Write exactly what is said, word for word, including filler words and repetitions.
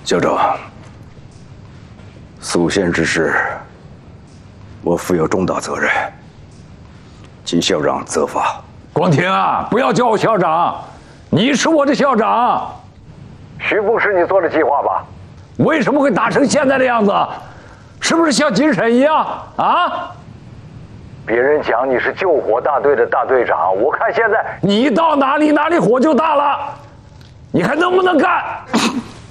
校长，宿县之事，我负有重大责任，请校长责罚。 光庭啊，不要叫我校长，你是我的校长。 徐副是你做的计划吧？ 为什么会打成现在的样子？是不是像精神一样啊？ 别人讲你是救火大队的大队长，我看现在你到哪里哪里火就大了，你还能不能干？